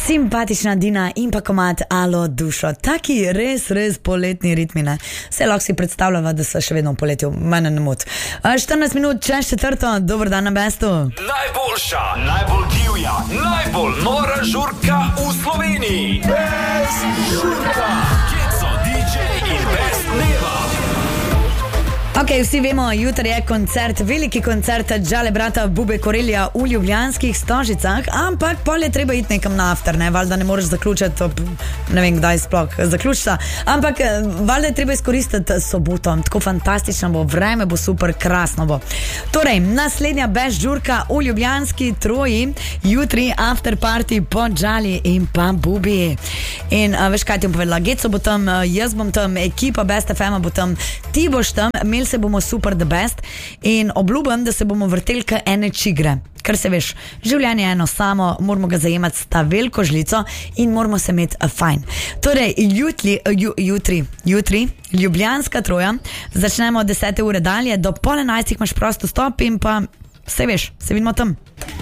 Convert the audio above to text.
Simpatična Dina in pa komad Alo dušo. Taki res poletni ritmi, ne. Vse lahko si predstavljava, da so še vedno v poletju. Mene ne moti. 14 minut čez 4. Dober dan na Bestu. Najboljša, najbolj divja, najbolj nora žurka v Sloveniji. Best žurka. Keco, DJ in Best Neva. Ok, vsi vemo, jutri je koncert, veliki koncert Džale brata Bube Korelija v Ljubljanskih Stožicah, ampak pol je treba iti nekam na after, ne, valjda ne moreš zaključiti ob, ne vem kdaj sploh zaključita, ampak valjda je treba izkoristiti soboto, tako fantastično bo, vreme bo super, krasno bo. Torej, naslednja Best žurka v Ljubljanski Troji, jutri after party po Džali in pa Bubi. In veš kaj ti bom povedala, Geco bo tam, jaz bom tam, ekipa Best FM bo tam, ti boš tam, se bomo super the best in obljubim, da se bomo vrteli k ene čigre, ker se veš, življenje je eno samo, moramo ga zajemati s ta veliko žlico in moramo se imeti fajn. Torej, jutri Ljubljanska Troja, začnemo od 10. ure dalje, do 10:30 imaš prosto stop in pa se veš, se vidimo tam.